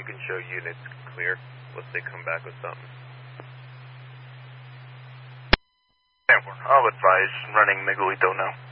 can show units clear once they come back with something. I'll advise running Miguelito now.